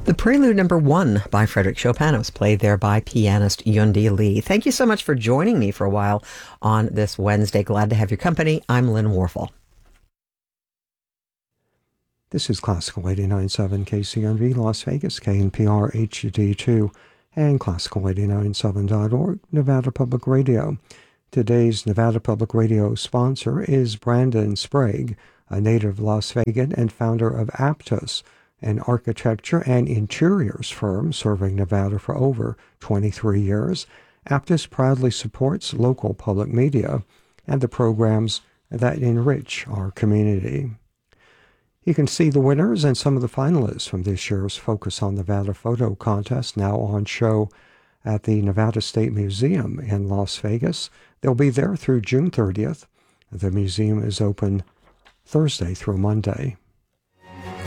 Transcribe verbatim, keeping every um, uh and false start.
The Prelude Number One by Frederick Chopin was played there by pianist Yundi Lee. Thank you so much for joining me for a while on this Wednesday. Glad to have your company. I'm Lynn Warfel. This is Classical eighty-nine point seven K C N V Las Vegas, K N P R H D two, and Classical eighty-nine point seven dot org, Nevada Public Radio. Today's Nevada Public Radio sponsor is Brandon Sprague, a native Las Vegan and founder of Aptus, an architecture and interiors firm serving Nevada for over twenty-three years. Aptus proudly supports local public media and the programs that enrich our community. You can see the winners and some of the finalists from this year's Focus on Nevada photo contest now on show at the Nevada State Museum in Las Vegas. They'll be there through June thirtieth. The museum is open Thursday through Monday.